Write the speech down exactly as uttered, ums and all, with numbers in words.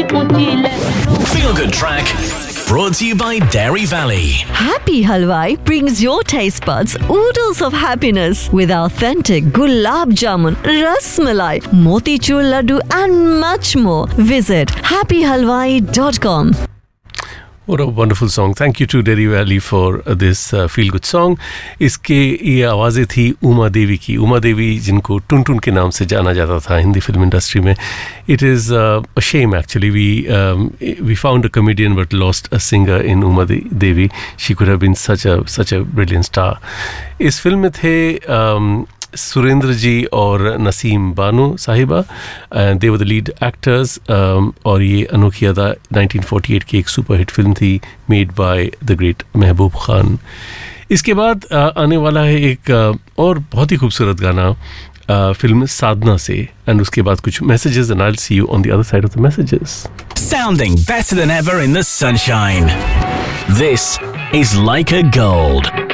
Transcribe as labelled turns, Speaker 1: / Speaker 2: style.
Speaker 1: Feel Good Track, brought to you by Dairy Valley.
Speaker 2: Happy Halwai brings your taste buds oodles of happiness with authentic gulab jamun, ras malai, motichur laddu and much more. Visit happy halwai dot com.
Speaker 3: What a wonderful song. Thank you to Dairy Valley for uh, this uh, feel good song. इसके ये आवाज़ें थी उमा देवी की. उमा देवी जिनको टुन टुन के नाम से जाना जाता था हिंदी फिल्म इंडस्ट्री में. It is uh, a shame actually. We um, we found a comedian but lost a singer in Uma Devi. She could have been such a such a brilliant star. इस film में थे um, Surendra जी और नसीम बानो साहिबा. दे were the lead actors. और ये अनोखी अदा nineteen forty eight की एक सुपरहिट फिल्म थी made by the great Mehboob Khan. इसके बाद uh, आने वाला है एक uh, और बहुत ही खूबसूरत गाना uh, फिल्म साधना से. एंड उसके बाद कुछ messages and I will see you on the other side of the messages.
Speaker 1: Sounding better than ever in the sunshine. This is Leica Gold.